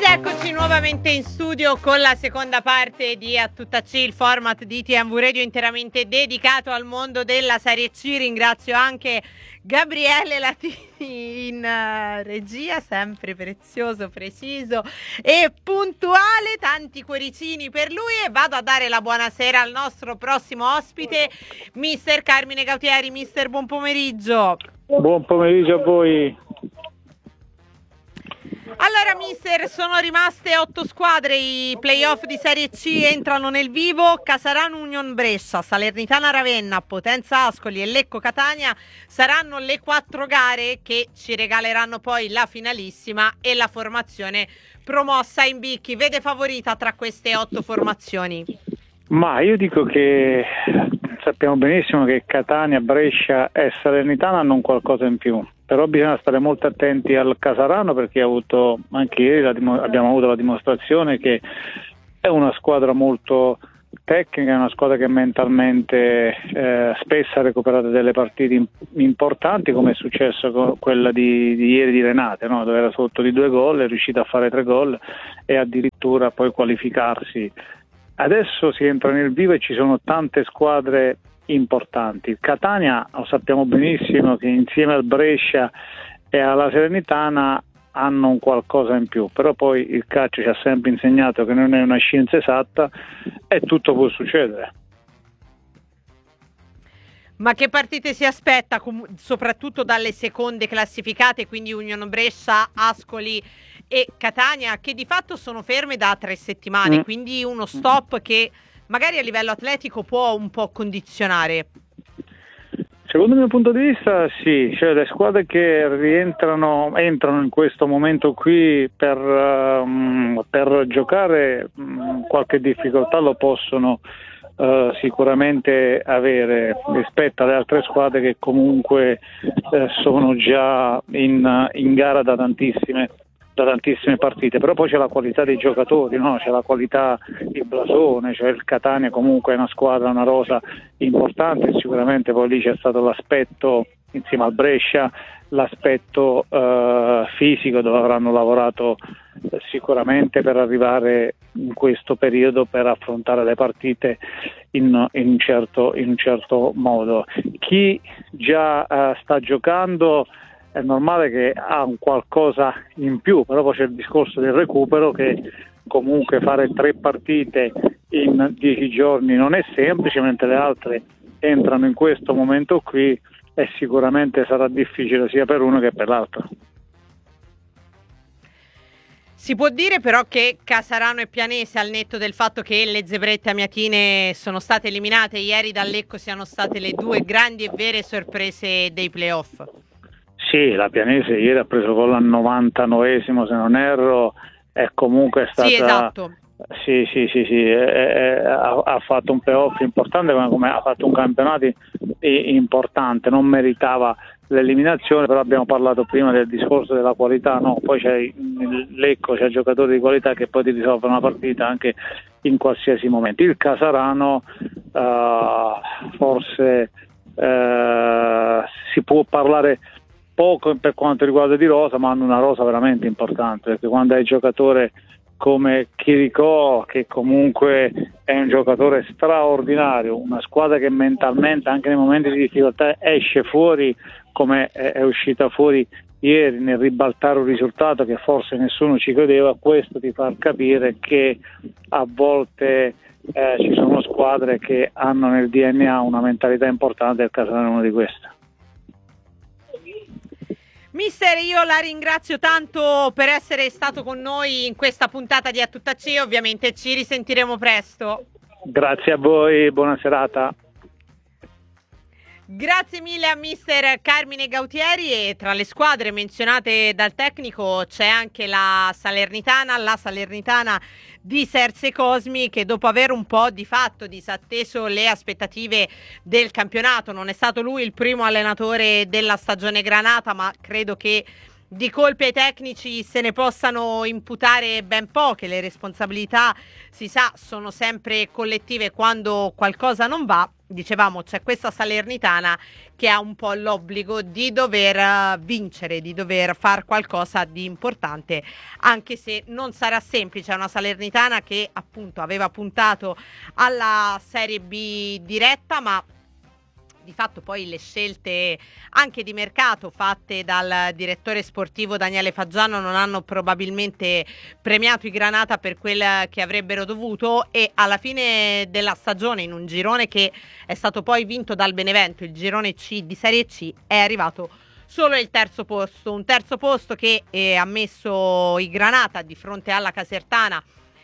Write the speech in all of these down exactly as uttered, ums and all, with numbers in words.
Eccoci nuovamente in studio con la seconda parte di A Tutta C, il format di T M V Radio interamente dedicato al mondo della Serie C. Ringrazio anche Gabriele Latini in uh, regia, sempre prezioso, preciso e puntuale. Tanti cuoricini per lui e vado a dare la buonasera al nostro prossimo ospite, mister Carmine Gautieri. Mister, buon pomeriggio. Buon pomeriggio a voi. Allora mister, sono rimaste otto squadre, i playoff di Serie C entrano nel vivo. Casarano Union Brescia, Salernitana Ravenna, Potenza Ascoli e Lecco Catania saranno le quattro gare che ci regaleranno poi la finalissima e la formazione promossa in B. Chi vede favorita tra queste otto formazioni? Ma io dico che sappiamo benissimo che Catania, Brescia e Salernitana hanno un qualcosa in più, però bisogna stare molto attenti al Casarano, perché ha avuto, anche ieri la dim- abbiamo avuto la dimostrazione che è una squadra molto tecnica, è una squadra che mentalmente eh, spesso ha recuperato delle partite in- importanti, come è successo con quella di, di ieri di Renate, no? Dove era sotto di due gol, è riuscita a fare tre gol e addirittura poi qualificarsi. Adesso si entra nel vivo e ci sono tante squadre importanti. Catania, lo sappiamo benissimo che insieme al Brescia e alla Salernitana hanno un qualcosa in più, però poi il calcio ci ha sempre insegnato che non è una scienza esatta e tutto può succedere. Ma che partite si aspetta, com- soprattutto dalle seconde classificate, quindi Union Brescia, Ascoli e Catania, che di fatto sono ferme da tre settimane, mm. quindi uno stop che magari a livello atletico può un po' condizionare? Secondo il mio punto di vista sì, cioè le squadre che rientrano, entrano in questo momento qui per, um, per giocare um, qualche difficoltà lo possono Uh, sicuramente avere rispetto alle altre squadre che comunque uh, sono già in, in gara da tantissime, da tantissime partite, però poi c'è la qualità dei giocatori, no? C'è la qualità di blasone, cioè il Catania comunque è una squadra, una rosa importante, sicuramente poi lì c'è stato l'aspetto, insieme al Brescia, l'aspetto uh, fisico, dove avranno lavorato uh, sicuramente per arrivare in questo periodo per affrontare le partite in, in, un, certo, in un certo modo. Chi già uh, sta giocando è normale che ha un qualcosa in più, però poi c'è il discorso del recupero, che comunque fare tre partite in dieci giorni non è semplice, mentre le altre entrano in questo momento qui e sicuramente sarà difficile sia per uno che per l'altro. Si può dire però che Casarano e Pianese, al netto del fatto che le zebrette amiatine sono state eliminate ieri dal Lecco, siano state le due grandi e vere sorprese dei playoff? Sì, la Pianese ieri ha preso gol al novantanovesimo se non erro, e comunque è stata... Sì, esatto. Sì, sì, sì, sì. È, è, ha, ha fatto un playoff importante, come, come ha fatto un campionato importante, non meritava l'eliminazione, però abbiamo parlato prima del discorso della qualità, no? Poi c'è il Lecco, c'è giocatori di qualità che poi ti risolvono una partita anche in qualsiasi momento. Il Casarano uh, forse uh, si può parlare poco per quanto riguarda di rosa, ma hanno una rosa veramente importante, perché quando hai giocatore come Chirico, che comunque è un giocatore straordinario, una squadra che mentalmente anche nei momenti di difficoltà esce fuori come è uscita fuori ieri nel ribaltare un risultato che forse nessuno ci credeva, questo ti fa capire che a volte eh, ci sono squadre che hanno nel D N A una mentalità importante, e il Casarano è una di queste. Mister, io la ringrazio tanto per essere stato con noi in questa puntata di A Tutta C, ovviamente ci risentiremo presto. Grazie a voi, buona serata. Grazie mille a mister Carmine Gautieri, e tra le squadre menzionate dal tecnico c'è anche la Salernitana, la Salernitana di Serse Cosmi, che dopo aver un po' di fatto disatteso le aspettative del campionato, non è stato lui il primo allenatore della stagione granata, ma credo che di colpi ai tecnici se ne possano imputare ben poche. Le responsabilità, si sa, sono sempre collettive quando qualcosa non va. Dicevamo, c'è questa Salernitana che ha un po' l'obbligo di dover vincere, di dover fare qualcosa di importante, anche se non sarà semplice. È una Salernitana che appunto aveva puntato alla Serie B diretta, ma di fatto poi le scelte anche di mercato fatte dal direttore sportivo Daniele Faggiano non hanno probabilmente premiato i Granata per quel che avrebbero dovuto, e alla fine della stagione, in un girone che è stato poi vinto dal Benevento, il girone C di Serie C, è arrivato solo il terzo posto, un terzo posto che eh, ha messo i Granata di fronte alla Casertana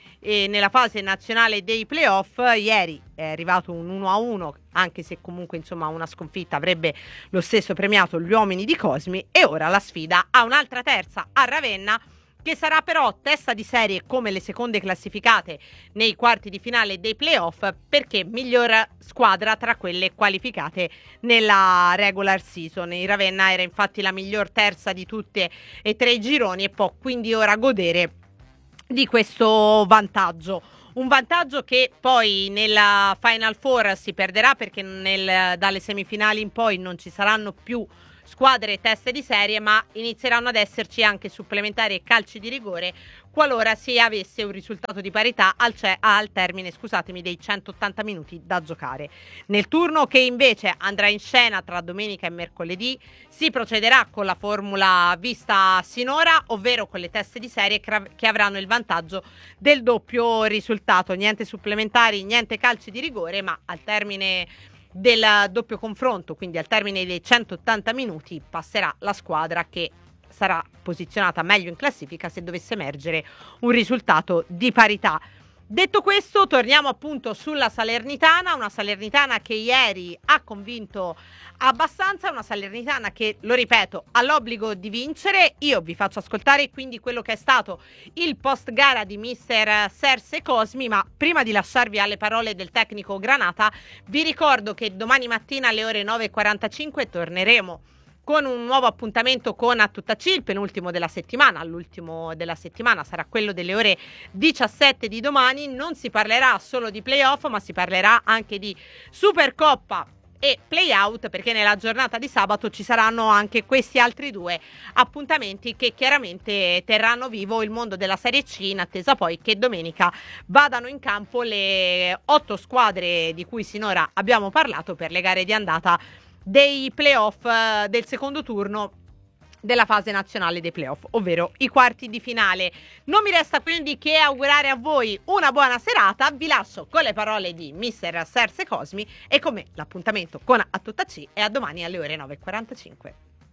e nella fase nazionale dei playoff. Ieri è arrivato un uno a uno, anche se comunque insomma una sconfitta avrebbe lo stesso premiato gli uomini di Cosmi, e ora la sfida a un'altra terza a Ravenna, che sarà però testa di serie come le seconde classificate nei quarti di finale dei playoff, perché miglior squadra tra quelle qualificate nella regular season. Il Ravenna era infatti la miglior terza di tutte e tre i gironi e può quindi ora godere di questo vantaggio, un vantaggio che poi nella Final Four si perderà, perché nel, dalle semifinali in poi non ci saranno più squadre teste di serie, ma inizieranno ad esserci anche supplementari e calci di rigore qualora si avesse un risultato di parità al, ce- al termine scusatemi, dei centottanta minuti da giocare. Nel turno che invece andrà in scena tra domenica e mercoledì si procederà con la formula vista sinora, ovvero con le teste di serie che avranno il vantaggio del doppio risultato, niente supplementari, niente calci di rigore, ma al termine del doppio confronto, quindi al termine dei centottanta minuti, passerà la squadra che sarà posizionata meglio in classifica se dovesse emergere un risultato di parità. Detto questo, torniamo appunto sulla Salernitana, una Salernitana che ieri ha convinto abbastanza, una Salernitana che, lo ripeto, ha l'obbligo di vincere. Io vi faccio ascoltare quindi quello che è stato il post gara di mister Serse Cosmi, ma prima di lasciarvi alle parole del tecnico Granata vi ricordo che domani mattina alle ore nove e quarantacinque torneremo con un nuovo appuntamento con A Tutta C, il penultimo della settimana. L'ultimo della settimana sarà quello delle ore diciassette di domani. Non si parlerà solo di playoff, ma si parlerà anche di Supercoppa e playout, perché nella giornata di sabato ci saranno anche questi altri due appuntamenti che chiaramente terranno vivo il mondo della Serie C, in attesa poi che domenica vadano in campo le otto squadre di cui sinora abbiamo parlato per le gare di andata dei playoff del secondo turno della fase nazionale dei playoff, ovvero i quarti di finale. Non mi resta quindi che augurare a voi una buona serata. Vi lascio con le parole di mister Serse Cosmi e con me l'appuntamento con A Tutta C è a domani alle ore nove e quarantacinque.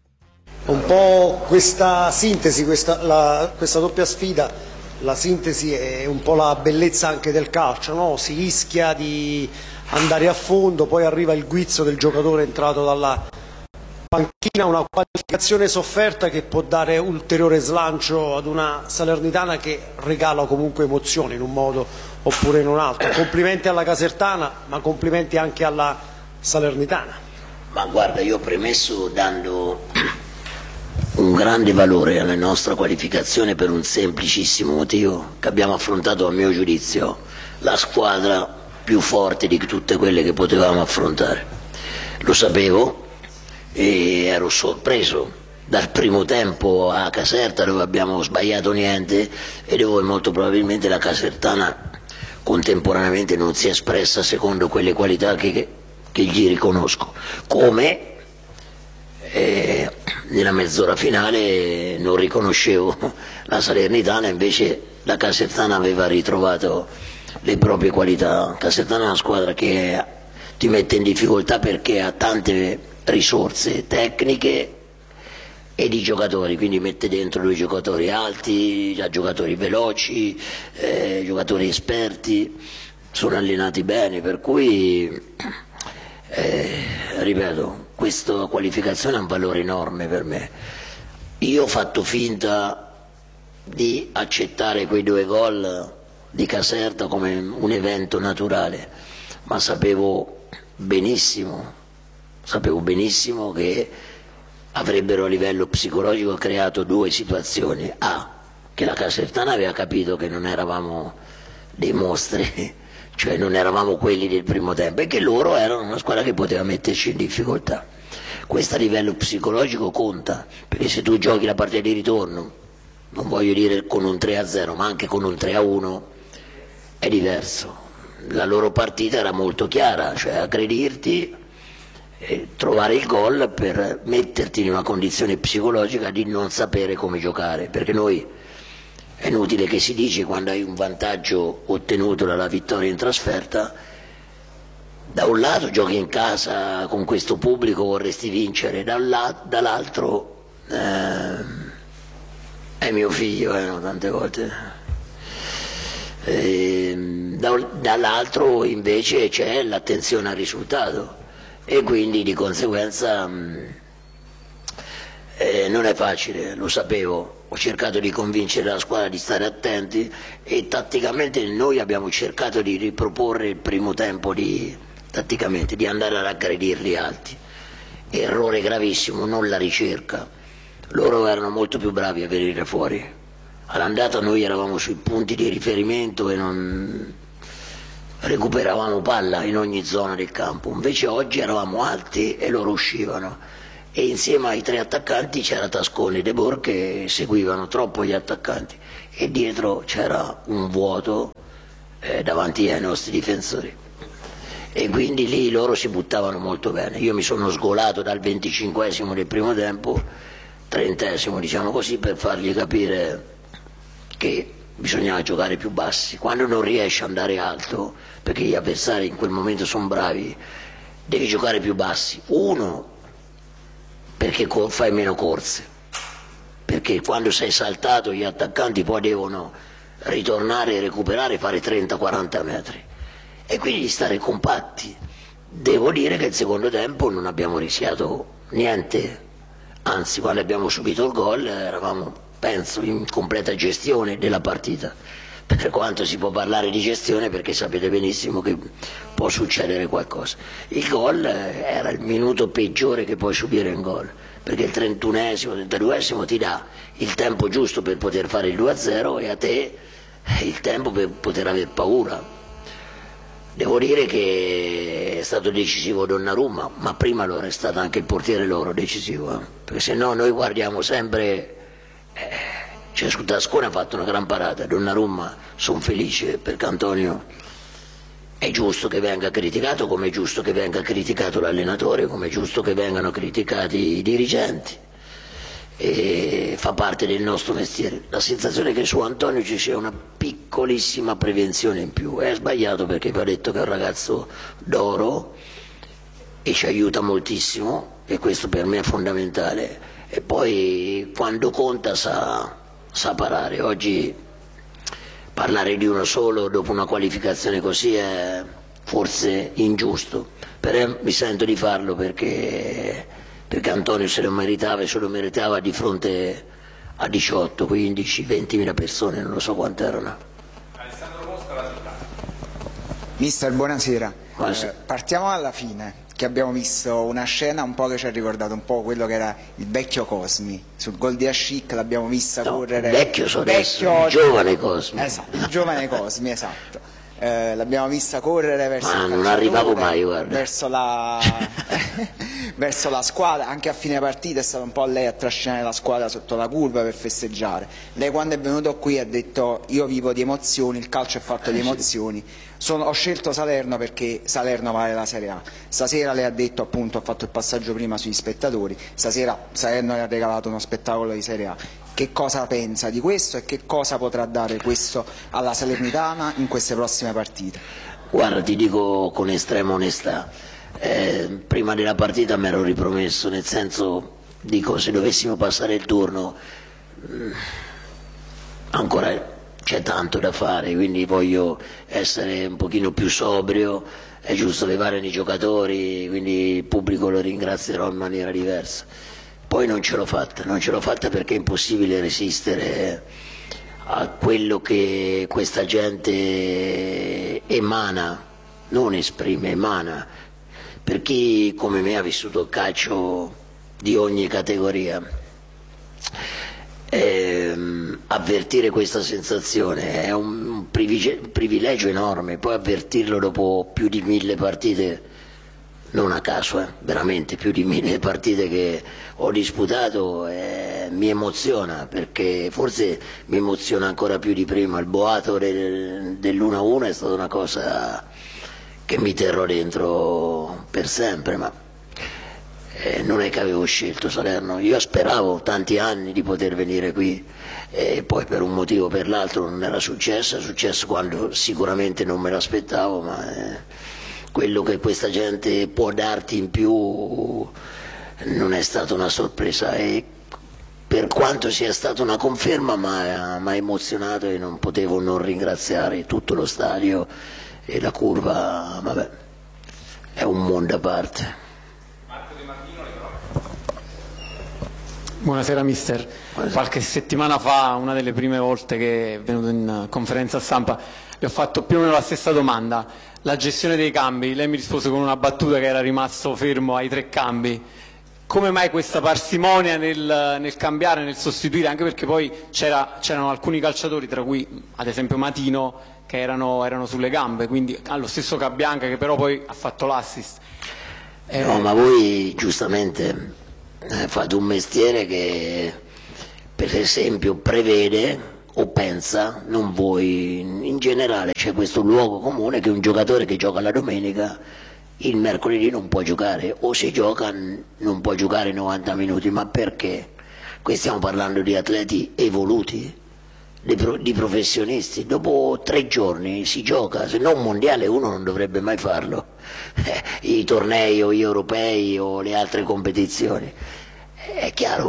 Un po' questa sintesi, questa, la, questa doppia sfida, la sintesi è un po' la bellezza anche del calcio, no? Si rischia di andare a fondo, poi arriva il guizzo del giocatore entrato dalla panchina, una qualificazione sofferta che può dare ulteriore slancio ad una Salernitana che regala comunque emozioni in un modo oppure in un altro. Complimenti alla Casertana, ma complimenti anche alla Salernitana. Ma guarda, io ho premesso dando un grande valore alla nostra qualificazione per un semplicissimo motivo, che abbiamo affrontato, a mio giudizio, la squadra più forte di tutte quelle che potevamo affrontare. Lo sapevo e ero sorpreso dal primo tempo a Caserta, dove abbiamo sbagliato niente e dove molto probabilmente la Casertana contemporaneamente non si è espressa secondo quelle qualità che, che gli riconosco. Come eh, nella mezz'ora finale non riconoscevo la Salernitana, invece la Casertana aveva ritrovato le proprie qualità. Casertana è una squadra che ti mette in difficoltà perché ha tante risorse tecniche e di giocatori, quindi mette dentro due giocatori alti, giocatori veloci, eh, giocatori esperti, sono allenati bene, per cui eh, ripeto, questa qualificazione ha un valore enorme per me. Io ho fatto finta di accettare quei due gol di Caserta come un evento naturale, ma sapevo benissimo, sapevo benissimo che avrebbero a livello psicologico creato due situazioni: A, che la Casertana aveva capito che non eravamo dei mostri, cioè non eravamo quelli del primo tempo, e che loro erano una squadra che poteva metterci in difficoltà. Questo a livello psicologico conta, perché se tu giochi la partita di ritorno, non voglio dire con un tre a zero, ma anche con un tre a uno, è diverso. La loro partita era molto chiara, cioè aggredirti e trovare il gol per metterti in una condizione psicologica di non sapere come giocare, perché noi, è inutile che si dice, quando hai un vantaggio ottenuto dalla vittoria in trasferta, da un lato giochi in casa con questo pubblico, vorresti vincere, dall'altro eh, è mio figlio, eh, no, tante volte, e, dall'altro invece c'è l'attenzione al risultato, e quindi di conseguenza mh, eh, non è facile, lo sapevo. Ho cercato di convincere la squadra di stare attenti, e tatticamente noi abbiamo cercato di riproporre il primo tempo di, tatticamente, di andare ad aggredirli alti. Errore gravissimo, non la ricerca. Loro erano molto più bravi a venire fuori. All'andata noi eravamo sui punti di riferimento e non recuperavamo palla in ogni zona del campo, invece oggi eravamo alti e loro uscivano, e insieme ai tre attaccanti c'era Tascone e De Boer che seguivano troppo gli attaccanti, e dietro c'era un vuoto eh, davanti ai nostri difensori, e quindi lì loro si buttavano molto bene. Io mi sono sgolato dal venticinquesimo del primo tempo, trentesimo diciamo così, per fargli capire che bisognava giocare più bassi. Quando non riesci ad andare alto, perché gli avversari in quel momento sono bravi, devi giocare più bassi. Uno, perché fai meno corse, perché quando sei saltato gli attaccanti poi devono ritornare e recuperare, fare trenta quaranta metri, e quindi stare compatti. Devo dire che il secondo tempo non abbiamo rischiato niente, anzi quando abbiamo subito il gol eravamo, penso, in completa gestione della partita, per quanto si può parlare di gestione, perché sapete benissimo che può succedere qualcosa. Il gol era il minuto peggiore che puoi subire in gol, perché il trentunesimo, trentaduesimo ti dà il tempo giusto per poter fare il due a zero, e a te il tempo per poter aver paura. Devo dire che è stato decisivo Donnarumma, ma prima lo è stato anche il portiere loro decisivo, eh? Perché se no noi guardiamo sempre, eh, cioè su Tascone ha fatto una gran parata, Donnarumma sono felice, perché Antonio è giusto che venga criticato, come è giusto che venga criticato l'allenatore, come è giusto che vengano criticati i dirigenti, e fa parte del nostro mestiere. La sensazione è che su Antonio ci sia una piccolissima prevenzione in più. È sbagliato, perché vi ho detto che è un ragazzo d'oro e ci aiuta moltissimo, e questo per me è fondamentale, e poi quando conta sa, sa parare. Oggi parlare di uno solo dopo una qualificazione così è forse ingiusto, però mi sento di farlo perché perché Antonio se lo meritava, e se lo meritava di fronte a diciotto, quindici, ventimila persone, non lo so quante erano. Alessandro Mosca, la città. Mister, buonasera. buonasera. Eh, partiamo dalla fine, che abbiamo visto una scena un po' che ci ha ricordato un po' quello che era il vecchio Cosmi. Sul gol di Ascic l'abbiamo vista no, correre. Vecchio so adesso, vecchio... il giovane Cosmi. Esatto, il giovane Cosmi, esatto. Eh, l'abbiamo vista correre verso Ma il non arrivavo mai, guarda. Verso la... verso la squadra. Anche a fine partita è stato un po' lei a trascinare la squadra sotto la curva per festeggiare. Lei quando è venuto qui ha detto: io vivo di emozioni, il calcio è fatto eh, di sì. emozioni. Sono, ho scelto Salerno perché Salerno vale la Serie A. Stasera lei ha detto, appunto, ha fatto il passaggio prima sugli spettatori, stasera Salerno le ha regalato uno spettacolo di Serie A. Che cosa pensa di questo e che cosa potrà dare questo alla Salernitana in queste prossime partite? Guarda, ti dico con estrema onestà, eh, prima della partita mi ero ripromesso, nel senso, dico, se dovessimo passare il turno mh, ancora c'è tanto da fare, quindi voglio essere un pochino più sobrio, è giusto che variano i giocatori, quindi il pubblico lo ringrazierò in maniera diversa. Poi non ce l'ho fatta, non ce l'ho fatta perché è impossibile resistere a quello che questa gente emana, non esprime, emana. Per chi come me ha vissuto il calcio di ogni categoria. Ehm, avvertire questa sensazione è un, un privilegio enorme, poi avvertirlo dopo più di mille partite, non a caso, eh, veramente più di mille partite che ho disputato, eh, mi emoziona, perché forse mi emoziona ancora più di prima. Il boato del, dell'uno a uno è stata una cosa che mi terrò dentro per sempre, ma eh, non è che avevo scelto Salerno. Io speravo tanti anni di poter venire qui e poi per un motivo o per l'altro non era successo, è successo quando sicuramente non me l'aspettavo, ma eh, quello che questa gente può darti in più non è stata una sorpresa, e per quanto sia stata una conferma mi ha emozionato e non potevo non ringraziare tutto lo stadio e la curva. Vabbè, è un mondo a parte. Buonasera mister. Buonasera. Qualche settimana fa, una delle prime volte che è venuto in conferenza stampa, le ho fatto più o meno la stessa domanda. La gestione dei cambi, lei mi rispose con una battuta che era rimasto fermo ai tre cambi. Come mai questa parsimonia nel, nel cambiare, nel sostituire, anche perché poi c'erano alcuni calciatori, tra cui ad esempio Matino, che erano, erano sulle gambe, quindi allo stesso Cabianca, che però poi ha fatto l'assist. Eh, no, ma voi giustamente eh, fate un mestiere che per esempio prevede o pensa, non voi, in generale c'è questo luogo comune che un giocatore che gioca la domenica il mercoledì non può giocare, o se gioca non può giocare novanta minuti. Ma perché? Qui stiamo parlando di atleti evoluti, di, pro, di professionisti. Dopo tre giorni si gioca, se non mondiale uno non dovrebbe mai farlo, eh, i tornei o gli europei o le altre competizioni. È chiaro,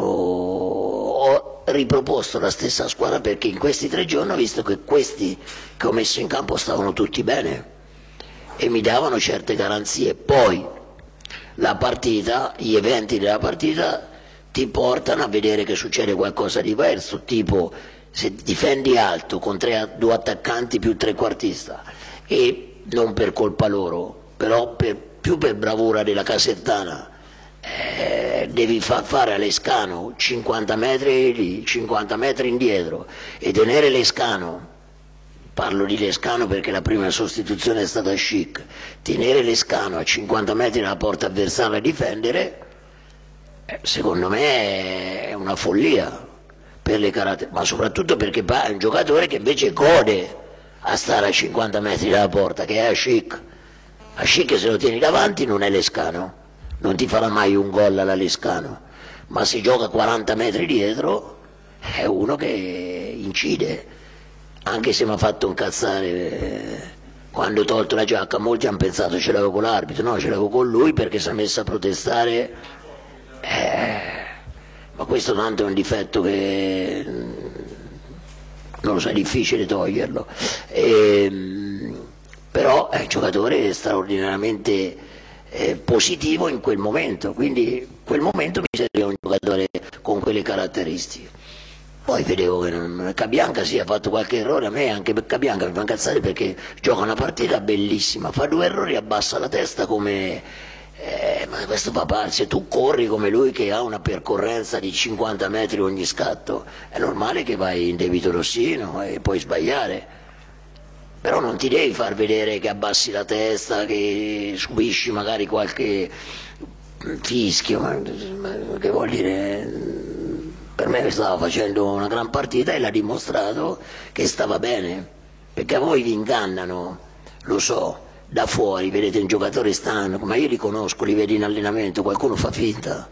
ho riproposto la stessa squadra perché in questi tre giorni ho visto che questi che ho messo in campo stavano tutti bene e mi davano certe garanzie. Poi la partita, gli eventi della partita ti portano a vedere che succede qualcosa di diverso, tipo se difendi alto con tre, due attaccanti più trequartista, e non per colpa loro, però per, più per bravura della Casertana, eh, devi far fare a Lescano cinquanta metri lì, cinquanta metri indietro e tenere Lescano. Parlo di Lescano perché la prima sostituzione è stata Chic. Tenere Lescano a cinquanta metri dalla porta avversaria a difendere, eh, secondo me è una follia per le caratteristiche, ma soprattutto perché è un giocatore che invece gode a stare a cinquanta metri dalla porta, che è Chic. A Chic se lo tieni davanti non è Lescano, non ti farà mai un gol alla Lescano, ma se gioca quaranta metri dietro è uno che incide. Anche se mi ha fatto incazzare eh, quando ho tolto la giacca, molti hanno pensato ce l'avevo con l'arbitro, no, ce l'avevo con lui perché si è messo a protestare, eh, ma questo tanto è un difetto che non lo so, è difficile toglierlo, e, però è un giocatore straordinariamente eh, positivo in quel momento, quindi quel momento mi serviva un giocatore con quelle caratteristiche. Poi vedevo che non, Cabianca sì, ha fatto qualche errore, a me anche per Cabianca mi fa incazzare perché gioca una partita bellissima, fa due errori, abbassa la testa come... Eh, ma questo papà, se tu corri come lui che ha una percorrenza di cinquanta metri ogni scatto, è normale che vai in debito d'ossigeno e puoi sbagliare. Però non ti devi far vedere che abbassi la testa, che subisci magari qualche fischio, ma, ma che vuol dire... Per me stava facendo una gran partita e l'ha dimostrato che stava bene, perché a voi vi ingannano, lo so, da fuori vedete un giocatore strano, ma io li conosco, li vedi in allenamento, qualcuno fa finta,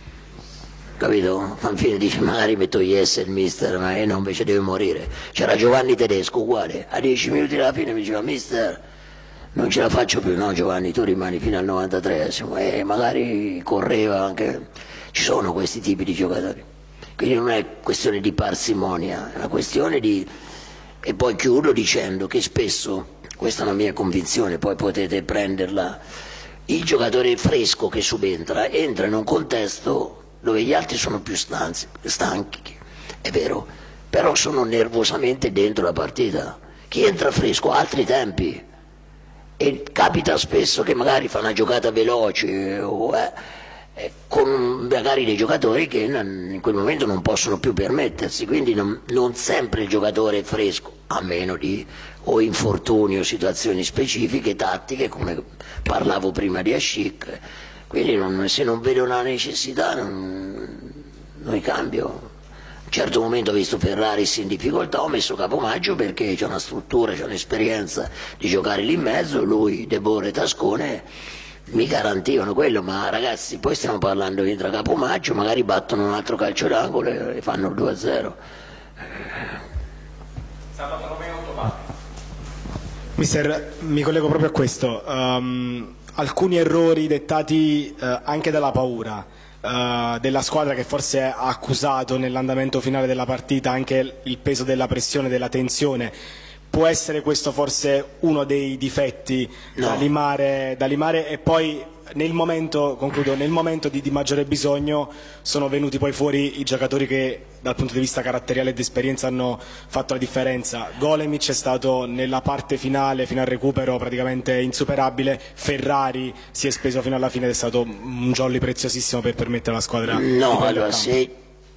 capito? Fa finta e dice magari metto yes il mister, ma eh no, invece deve morire. C'era Giovanni Tedesco uguale, a dieci minuti dalla fine mi diceva mister non ce la faccio più, no Giovanni tu rimani fino al novantatreesimo, e magari correva anche. Ci sono questi tipi di giocatori. Quindi non è questione di parsimonia, è una questione di... E poi chiudo dicendo che spesso, questa è una mia convinzione, poi potete prenderla, il giocatore fresco che subentra entra in un contesto dove gli altri sono più stanzi, stanchi, è vero, però sono nervosamente dentro la partita. Chi entra fresco ha altri tempi e capita spesso che magari fa una giocata veloce o... Eh, eh, con magari dei giocatori che in quel momento non possono più permettersi, quindi non, non sempre il giocatore è fresco, a meno di o infortuni o situazioni specifiche, tattiche, come parlavo prima di Ascic. Quindi non, se non vedo una necessità non, non cambio. A un certo momento ho visto Ferraris in difficoltà, ho messo Capomaggio perché c'è una struttura, c'è un'esperienza di giocare lì in mezzo, lui, De Boer e Tascone mi garantivano quello, ma ragazzi poi stiamo parlando che entra Capomaggio, magari battono un altro calcio d'angolo e fanno il due a zero. Mister, mi collego proprio a questo. Um, alcuni errori dettati uh, anche dalla paura uh, della squadra, che forse ha accusato nell'andamento finale della partita anche il peso della pressione, della tensione. Può essere questo forse uno dei difetti no. da, limare, da limare e poi nel momento, concludo, nel momento di, di maggiore bisogno sono venuti poi fuori i giocatori che dal punto di vista caratteriale e di esperienza hanno fatto la differenza. Golemic è stato nella parte finale, fino al recupero, praticamente insuperabile. Ferrari si è speso fino alla fine ed è stato un jolly preziosissimo per permettere alla squadra no, di prendere allora, il campo. Se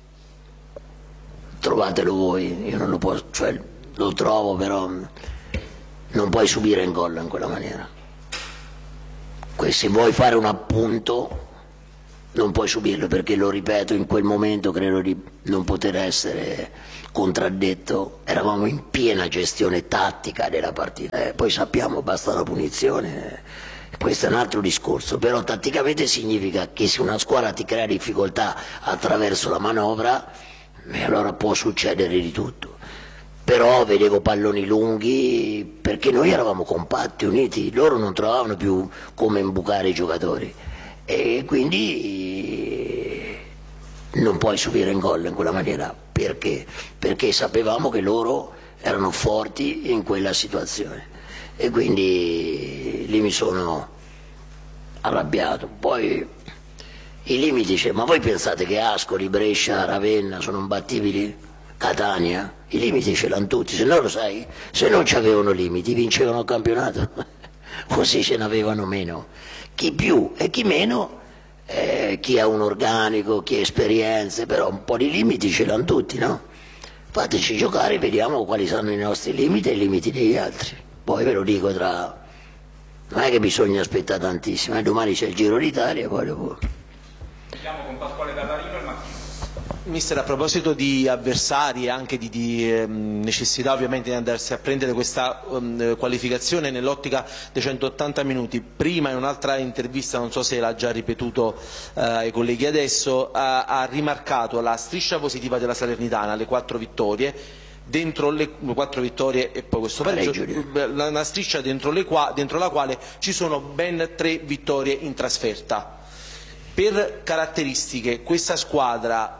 trovatelo voi, io non lo posso, cioè lo trovo, però non puoi subire in gol in quella maniera. Se vuoi fare un appunto non puoi subirlo, perché lo ripeto, in quel momento credo di non poter essere contraddetto, eravamo in piena gestione tattica della partita, eh, poi sappiamo basta la punizione, eh, questo è un altro discorso, però tatticamente significa che se una squadra ti crea difficoltà attraverso la manovra, eh, allora può succedere di tutto. Però vedevo palloni lunghi perché noi eravamo compatti, uniti, loro non trovavano più come imbucare i giocatori e quindi non puoi subire in gol in quella maniera. Perché? Perché sapevamo che loro erano forti in quella situazione e quindi lì mi sono arrabbiato. Poi i limiti, cioè, ma voi pensate che Ascoli, Brescia, Ravenna sono imbattibili? Catania? I limiti ce l'hanno tutti, se no lo sai, se non c'avevano limiti vincevano il campionato, così ce n'avevano meno. Chi più e chi meno, eh, chi ha un organico, chi ha esperienze, però un po' di limiti ce l'hanno tutti, no? Fateci giocare e vediamo quali sono i nostri limiti e i limiti degli altri. Poi ve lo dico tra... non è che bisogna aspettare tantissimo, eh? Domani c'è il Giro d'Italia, poi dopo... Andiamo con Pasquale Tatarino e Martino. Mister, a proposito di avversari e anche di, di eh, necessità ovviamente di andarsi a prendere questa um, qualificazione nell'ottica dei centottanta minuti, prima in un'altra intervista, non so se l'ha già ripetuto eh, ai colleghi adesso, ha, ha rimarcato la striscia positiva della Salernitana, le quattro vittorie, dentro le quattro vittorie e poi questo pareggio, una striscia dentro, le qua, dentro la quale ci sono ben tre vittorie in trasferta. Per caratteristiche questa squadra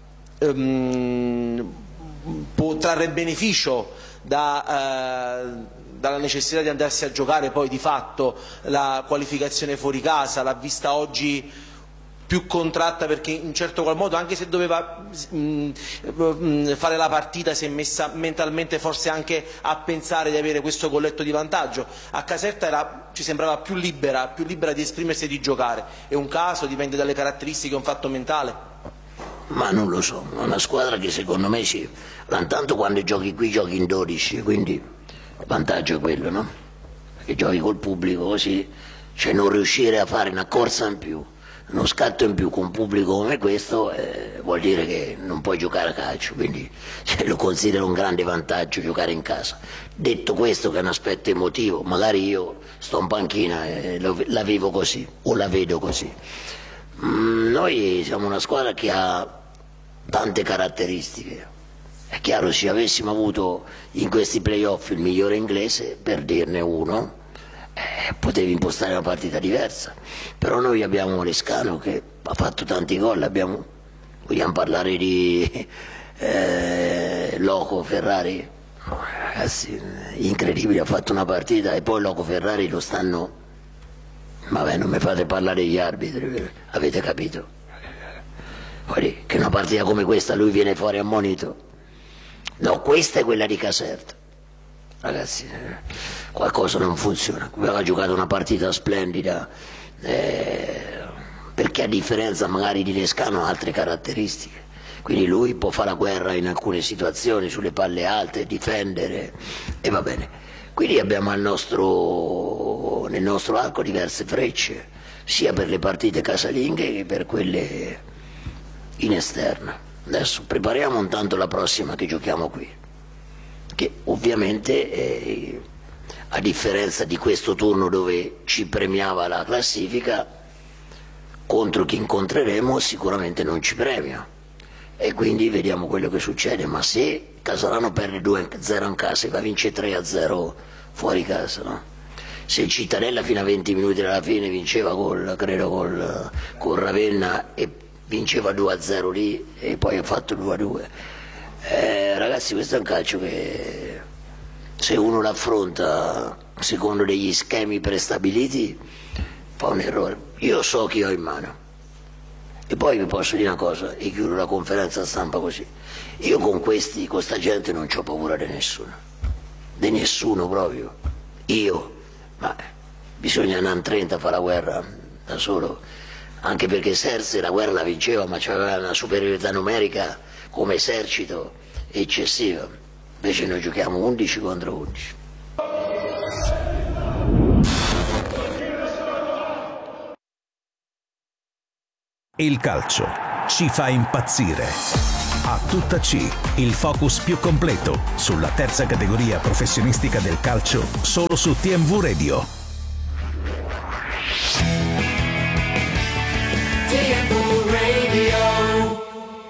Um, può trarre beneficio da, uh, dalla necessità di andarsi a giocare poi di fatto la qualificazione fuori casa, l'ha vista oggi più contratta perché in certo qual modo, anche se doveva um, um, fare la partita, si è messa mentalmente forse anche a pensare di avere questo golletto di vantaggio. A Caserta era, ci sembrava più libera, più libera di esprimersi e di giocare. È un caso, dipende dalle caratteristiche, è un fatto mentale? Ma non lo so, è una squadra che secondo me sì, intanto quando giochi qui giochi in dodici, quindi il vantaggio è quello, no? Che giochi col pubblico così, cioè non riuscire a fare una corsa in più, uno scatto in più con un pubblico come questo eh, vuol dire che non puoi giocare a calcio, quindi cioè, lo considero un grande vantaggio giocare in casa. Detto questo, che è un aspetto emotivo, magari io sto in panchina e lo, la vivo così o la vedo così. Mm, noi siamo una squadra che ha tante caratteristiche. È chiaro, se avessimo avuto in questi playoff il migliore inglese, per dirne uno, eh, potevi impostare una partita diversa. Però noi abbiamo Lescano che ha fatto tanti gol, abbiamo, vogliamo parlare di eh, Loco Ferrari, oh, ragazzi, incredibile, ha fatto una partita e poi Loco Ferrari lo stanno... Vabbè, non mi fate parlare degli arbitri, avete capito? Guardi, che una partita come questa lui viene fuori ammonito. No, questa è quella di Caserta. Ragazzi, eh, qualcosa non funziona. Aveva giocato una partita splendida, eh, per chi che a differenza magari di Lescano ha altre caratteristiche, quindi lui può fare la guerra in alcune situazioni sulle palle alte, difendere e va bene. Quindi abbiamo al nostro, nel nostro arco diverse frecce, sia per le partite casalinghe che per quelle in esterna. Adesso prepariamo intanto la prossima che giochiamo qui, che ovviamente eh, a differenza di questo turno dove ci premiava la classifica, contro chi incontreremo sicuramente non ci premia, e quindi vediamo quello che succede. Ma se Casalano perde due a zero in casa e va a vincere tre a zero fuori casa, no? Se il Cittadella fino a venti minuti dalla fine vinceva col, credo col, col Ravenna e vinceva due a zero lì e poi ha fatto due a due, eh, ragazzi, questo è un calcio che se uno l'affronta secondo degli schemi prestabiliti fa un errore. Io so chi ho in mano e poi vi posso dire una cosa e chiudo la conferenza stampa così: io con questi, con sta gente non c'ho paura di nessuno, di nessuno proprio. Io, ma bisogna andare in trenta a fare la guerra da solo, anche perché Serse la guerra la vinceva, ma aveva una superiorità numerica come esercito eccessiva. Invece noi giochiamo undici contro undici. Il calcio ci fa impazzire. A tutta C, il focus più completo sulla terza categoria professionistica del calcio, solo su T M V Radio. T M V Radio.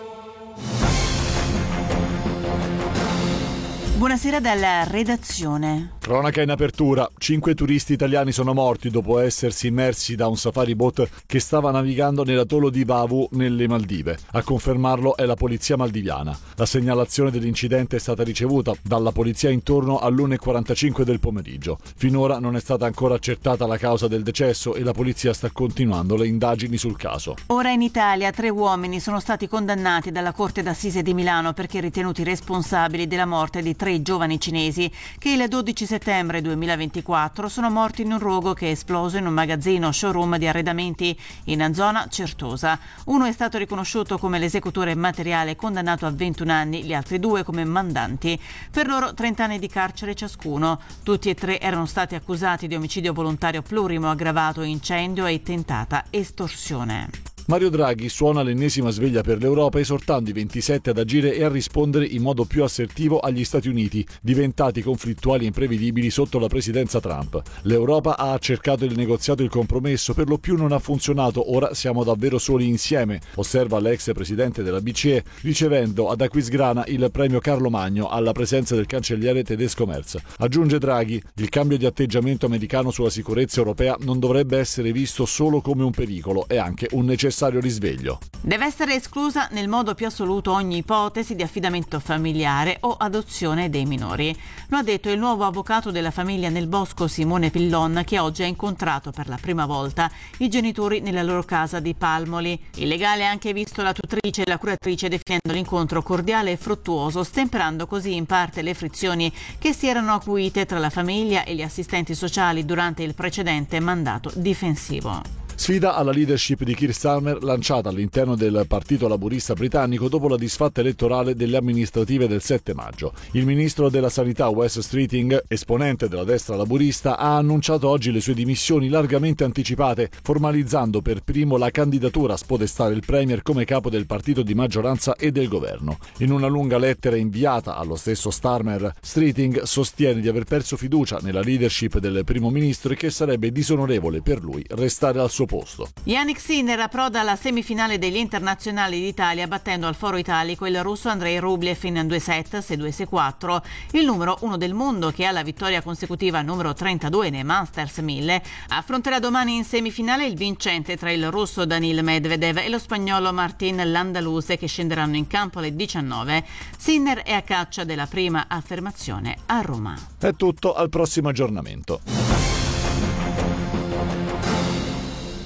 Buonasera dalla redazione. Cronaca in apertura. Cinque turisti italiani sono morti dopo essersi immersi da un safari boat che stava navigando nell'atollo di Vavu nelle Maldive. A confermarlo è la polizia maldiviana. La segnalazione dell'incidente è stata ricevuta dalla polizia intorno all'una e quarantacinque del pomeriggio. Finora non è stata ancora accertata la causa del decesso e la polizia sta continuando le indagini sul caso. Ora in Italia tre uomini sono stati condannati dalla Corte d'Assise di Milano perché ritenuti responsabili della morte di tre giovani cinesi che il dodici settembre duemilaventiquattro sono morti in un rogo che è esploso in un magazzino showroom di arredamenti in zona Certosa. Uno è stato riconosciuto come l'esecutore materiale, condannato a ventuno anni, gli altri due come mandanti. Per loro trenta anni di carcere ciascuno. Tutti e tre erano stati accusati di omicidio volontario plurimo aggravato, incendio e tentata estorsione. Mario Draghi suona l'ennesima sveglia per l'Europa, esortando i ventisette ad agire e a rispondere in modo più assertivo agli Stati Uniti, diventati conflittuali e imprevedibili sotto la presidenza Trump. L'Europa ha cercato il negoziato e il compromesso, per lo più non ha funzionato, ora siamo davvero soli insieme, osserva l'ex presidente della B C E, ricevendo ad Aquisgrana il premio Carlo Magno alla presenza del cancelliere tedesco Merz. Aggiunge Draghi, il cambio di atteggiamento americano sulla sicurezza europea non dovrebbe essere visto solo come un pericolo, è anche un necessario risveglio. Deve essere esclusa nel modo più assoluto ogni ipotesi di affidamento familiare o adozione dei minori. Lo ha detto il nuovo avvocato della famiglia Nel Bosco, Simone Pillon, che oggi ha incontrato per la prima volta i genitori nella loro casa di Palmoli. Il legale ha anche visto la tutrice e la curatrice, definendo l'incontro cordiale e fruttuoso, stemperando così in parte le frizioni che si erano acuite tra la famiglia e gli assistenti sociali durante il precedente mandato difensivo. Sfida alla leadership di Keir Starmer lanciata all'interno del Partito Laburista britannico dopo la disfatta elettorale delle amministrative del sette maggio. Il ministro della Sanità Wes Streeting, esponente della destra laburista, ha annunciato oggi le sue dimissioni largamente anticipate, formalizzando per primo la candidatura a spodestare il premier come capo del partito di maggioranza e del governo. In una lunga lettera inviata allo stesso Starmer, Streeting sostiene di aver perso fiducia nella leadership del primo ministro e che sarebbe disonorevole per lui restare al suo posto. Yannick Sinner approda alla semifinale degli internazionali d'Italia battendo al foro italico il russo Andrei Rublev in due set, sei due sei quattro. Il numero uno del mondo, che ha la vittoria consecutiva numero trentadue nei Masters mille, affronterà domani in semifinale il vincente tra il russo Danil Medvedev e lo spagnolo Martin Landaluse, che scenderanno in campo alle diciannove. Sinner è a caccia della prima affermazione a Roma. È tutto, al prossimo aggiornamento.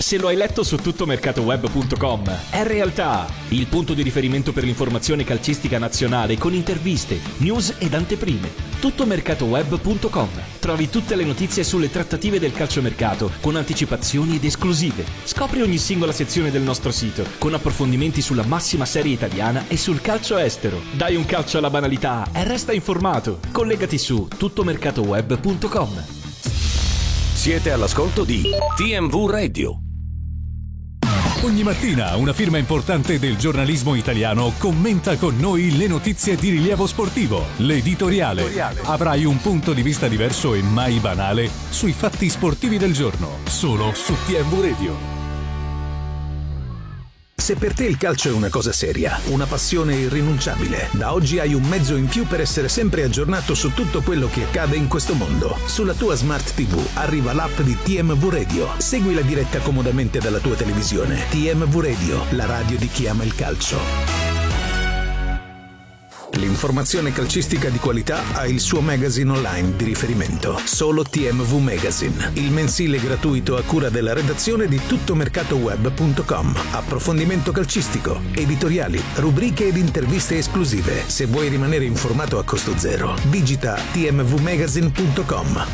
Se lo hai letto su tuttomercatoweb punto com, è realtà. Il punto di riferimento per l'informazione calcistica nazionale con interviste, news ed anteprime. tuttomercatoweb punto com. Trovi tutte le notizie sulle trattative del calciomercato con anticipazioni ed esclusive. Scopri ogni singola sezione del nostro sito con approfondimenti sulla massima serie italiana e sul calcio estero. Dai un calcio alla banalità e resta informato. Collegati su tuttomercatoweb punto com. Siete all'ascolto di T M V Radio. Ogni mattina una firma importante del giornalismo italiano commenta con noi le notizie di rilievo sportivo. L'editoriale. Avrai un punto di vista diverso e mai banale sui fatti sportivi del giorno, solo su T M V Radio. Se per te il calcio è una cosa seria, una passione irrinunciabile, da oggi hai un mezzo in più per essere sempre aggiornato su tutto quello che accade in questo mondo. Sulla tua Smart tivù arriva l'app di T M V Radio. Segui la diretta comodamente dalla tua televisione. T M V Radio, la radio di chi ama il calcio. L'informazione calcistica di qualità ha il suo magazine online di riferimento. Solo T M V Magazine, il mensile gratuito a cura della redazione di tuttomercatoweb punto com. Approfondimento calcistico, editoriali, rubriche ed interviste esclusive. Se vuoi rimanere informato a costo zero, digita t m v magazine punto com.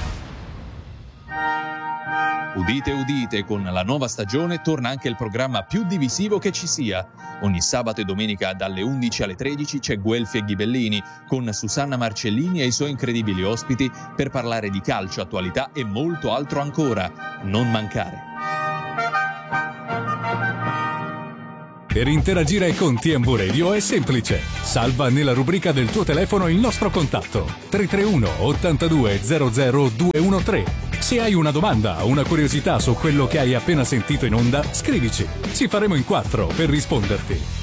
Udite, udite, con la nuova stagione torna anche il programma più divisivo che ci sia. Ogni sabato e domenica dalle undici alle tredici c'è Guelfi e Ghibellini con Susanna Marcellini e i suoi incredibili ospiti per parlare di calcio, attualità e molto altro ancora. Non mancare. Per interagire con T M V Radio è semplice. Salva nella rubrica del tuo telefono il nostro contatto tre tre uno ottantadue zero zero due uno tre. Se hai una domanda o una curiosità su quello che hai appena sentito in onda, scrivici. Ci faremo in quattro per risponderti.